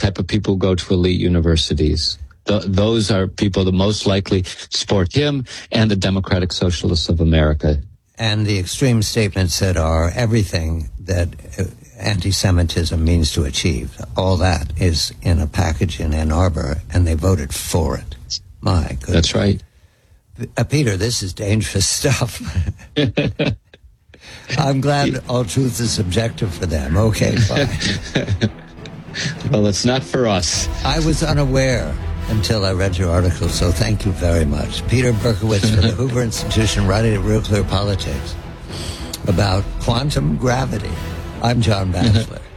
type of people who go to elite universities. Those are people that most likely support him and the Democratic Socialists of America. And the extreme statements that are everything that anti-Semitism means to achieve. All that is in a package in Ann Arbor, and they voted for it. My goodness. That's right. Peter, this is dangerous stuff. I'm glad all truth is subjective for them. Okay, fine. Well, it's not for us. I was unaware until I read your article, so thank you very much. Peter Berkowitz from the Hoover Institution, writing at Real Clear Politics about quantum gravity. I'm John Batchelor.